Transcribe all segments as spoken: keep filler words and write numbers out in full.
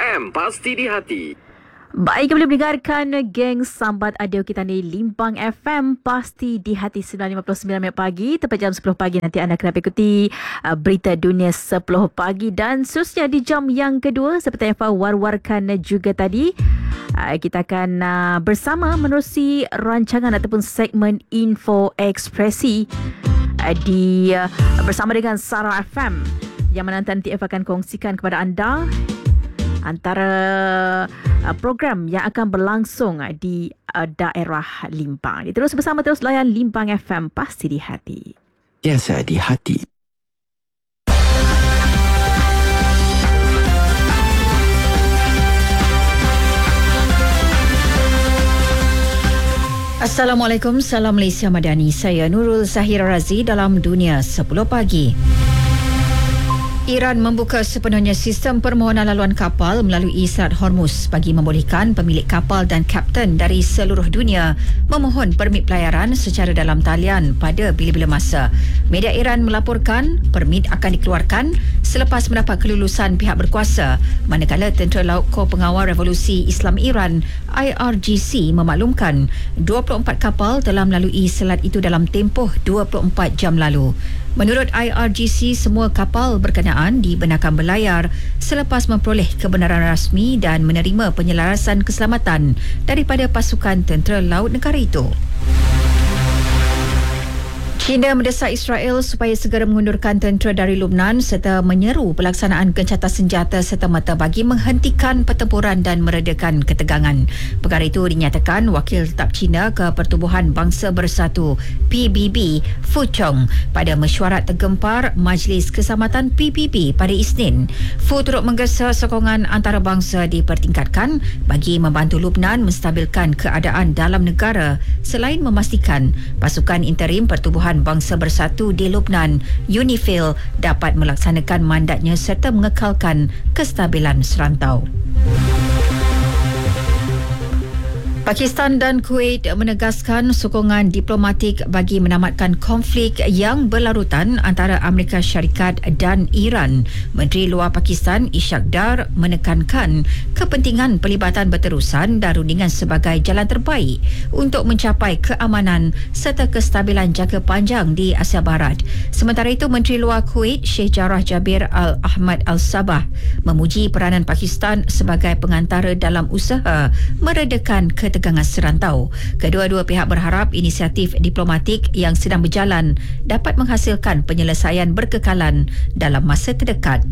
M, pasti di hati. Baik, kembali mendengarkan geng Sambat Audio kita ni Limpang F M, pasti di hati sembilan lima puluh sembilan minit pagi. Tepat jam sepuluh pagi nanti anda kena ikuti uh, berita dunia sepuluh pagi. Dan seterusnya di jam yang kedua, seperti yang Fah war-warkan juga tadi, uh, kita akan uh, bersama menerusi rancangan ataupun segmen Info Ekspresi uh, di uh, bersama dengan Sarah F M, yang mana nanti F akan kongsikan kepada anda antara uh, program yang akan berlangsung uh, di uh, daerah Limpang. Terus bersama, terus layan Limpang F M, pasti di hati. Biasa di hati. Assalamualaikum, salam Malaysia Madani. Saya Nurul Zahira Razi dalam Dunia sepuluh pagi. Iran membuka sepenuhnya sistem permohonan laluan kapal melalui Selat Hormuz bagi membolehkan pemilik kapal dan kapten dari seluruh dunia memohon permit pelayaran secara dalam talian pada bila-bila masa. Media Iran melaporkan permit akan dikeluarkan selepas mendapat kelulusan pihak berkuasa, manakala Tentera Laut Kor Pengawal Revolusi Islam Iran I R G C memaklumkan dua puluh empat kapal telah melalui selat itu dalam tempoh dua puluh empat jam lalu. Menurut I R G C, semua kapal berkenaan dibenarkan berlayar selepas memperoleh kebenaran rasmi dan menerima penyelarasan keselamatan daripada pasukan tentera laut negara itu. China mendesak Israel supaya segera mengundurkan tentera dari Lebanon serta menyeru pelaksanaan gencatan senjata serta-merta bagi menghentikan pertempuran dan meredakan ketegangan. Perkara itu dinyatakan Wakil Tetap China ke Pertubuhan Bangsa Bersatu P B B Fu Chong pada mesyuarat tergempar Majlis Keselamatan P B B pada Isnin. Fu turut menggesa sokongan antarabangsa dipertingkatkan bagi membantu Lebanon menstabilkan keadaan dalam negara selain memastikan pasukan interim Pertubuhan Bangsa Bersatu di Lebanon, UNIFIL, dapat melaksanakan mandatnya serta mengekalkan kestabilan serantau. Pakistan dan Kuwait menegaskan sokongan diplomatik bagi menamatkan konflik yang berlarutan antara Amerika Syarikat dan Iran. Menteri Luar Pakistan Ishaq Dar menekankan kepentingan pelibatan berterusan dan rundingan sebagai jalan terbaik untuk mencapai keamanan serta kestabilan jangka panjang di Asia Barat. Sementara itu, Menteri Luar Kuwait Sheikh Jarrah Jabir Al-Ahmad Al-Sabah memuji peranan Pakistan sebagai pengantara dalam usaha meredakan ketegangan tegangan serantau. Kedua-dua pihak berharap inisiatif diplomatik yang sedang berjalan dapat menghasilkan penyelesaian berkekalan dalam masa terdekat.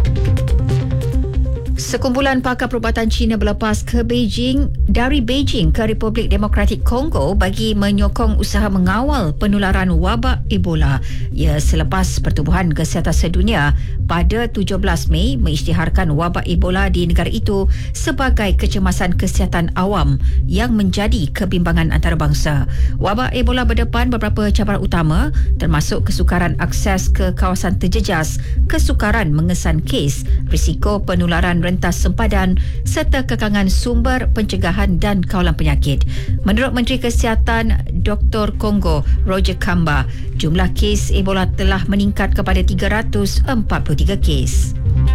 Sekumpulan pakar perubatan China berlepas ke Beijing dari Beijing ke Republik Demokratik Kongo bagi menyokong usaha mengawal penularan wabak Ebola. Ia selepas Pertubuhan Kesihatan Sedunia pada tujuh belas Mei mengisytiharkan wabak Ebola di negara itu sebagai kecemasan kesihatan awam yang menjadi kebimbangan antarabangsa. Wabak Ebola berdepan beberapa cabaran utama termasuk kesukaran akses ke kawasan terjejas, kesukaran mengesan kes, risiko penularan rentas sempadan serta kekangan sumber pencegahan dan kawalan penyakit. Menurut Menteri Kesihatan Doktor Kongo Roger Kamba, jumlah kes Ebola telah meningkat kepada tiga ratus empat puluh tiga kes.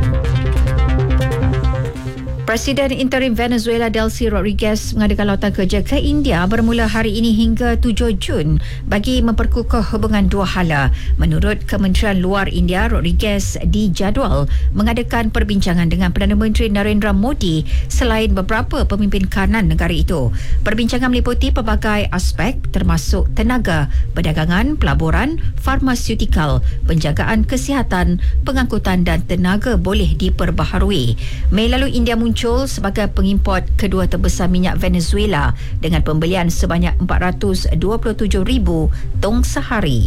Presiden interim Venezuela Delcy Rodriguez mengadakan lawatan kerja ke India bermula hari ini hingga tujuh Jun bagi memperkukuh hubungan dua hala. Menurut Kementerian Luar India, Rodriguez dijadual mengadakan perbincangan dengan Perdana Menteri Narendra Modi selain beberapa pemimpin kanan negara itu. Perbincangan meliputi pelbagai aspek termasuk tenaga, perdagangan, pelaburan, farmaseutikal, penjagaan kesihatan, pengangkutan dan tenaga boleh diperbaharui. Mei lalu India muncul sebagai pengimport kedua terbesar minyak Venezuela dengan pembelian sebanyak empat ratus dua puluh tujuh ribu tong sehari.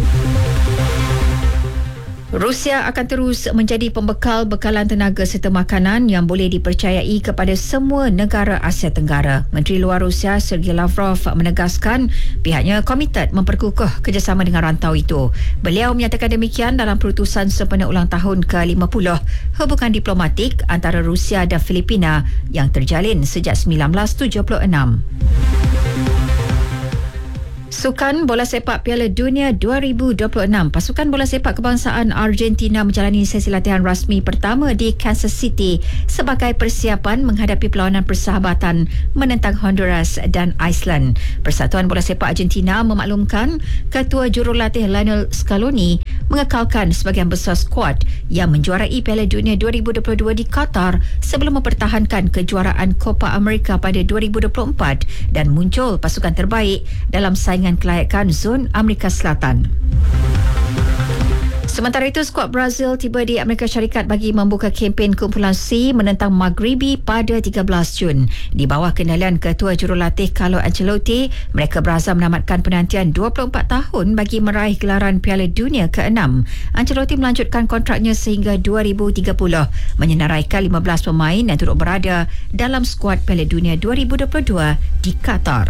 Rusia akan terus menjadi pembekal bekalan tenaga serta makanan yang boleh dipercayai kepada semua negara Asia Tenggara. Menteri Luar Rusia Sergei Lavrov menegaskan pihaknya komited memperkukuh kerjasama dengan rantau itu. Beliau menyatakan demikian dalam perutusan sempena ulang tahun ke lima puluh hubungan diplomatik antara Rusia dan Filipina yang terjalin sejak seribu sembilan ratus tujuh puluh enam. Sukan Bola Sepak Piala Dunia dua ribu dua puluh enam, pasukan bola sepak kebangsaan Argentina menjalani sesi latihan rasmi pertama di Kansas City sebagai persiapan menghadapi perlawanan persahabatan menentang Honduras dan Iceland. Persatuan Bola Sepak Argentina memaklumkan Ketua Jurulatih Lionel Scaloni mengekalkan sebahagian besar skuad yang menjuarai Piala Dunia dua ribu dua puluh dua di Qatar sebelum mempertahankan kejuaraan Copa America pada dua ribu dua puluh empat dan muncul pasukan terbaik dalam saingan kelayakan zon Amerika Selatan. Sementara itu, skuad Brazil tiba di Amerika Syarikat bagi membuka kempen kumpulan C menentang Maghribi pada tiga belas Jun. Di bawah kendalian Ketua Jurulatih Carlo Ancelotti, mereka berazam menamatkan penantian dua puluh empat tahun bagi meraih gelaran Piala Dunia keenam. Ancelotti melanjutkan kontraknya sehingga dua ribu tiga puluh, menyenaraikan lima belas pemain yang turut berada dalam skuad Piala Dunia dua ribu dua puluh dua di Qatar.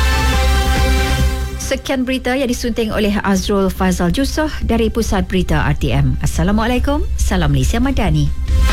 Sekian berita yang disunting oleh Azrul Fazal Jusoh dari Pusat Berita R T M. Assalamualaikum, salam Malaysia Madani.